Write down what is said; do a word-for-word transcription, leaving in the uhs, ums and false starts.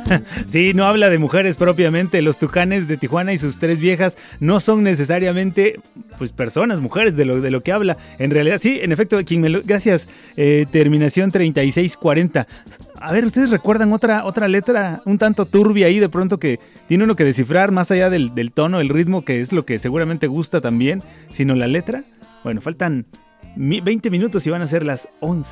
Sí, no habla de mujeres propiamente. Los Tucanes de Tijuana y sus tres viejas no son necesariamente pues personas, mujeres de lo, de lo que habla. En realidad, sí, en efecto, quien me lo, gracias. Eh, terminación treinta y seis cuarenta. A ver, ¿ustedes recuerdan otra, otra letra un tanto turbia ahí de pronto que tiene uno que descifrar más allá del, del tono, el ritmo, que es lo que seguramente gusta también, sino la letra? Bueno, faltan veinte minutos y van a ser las once.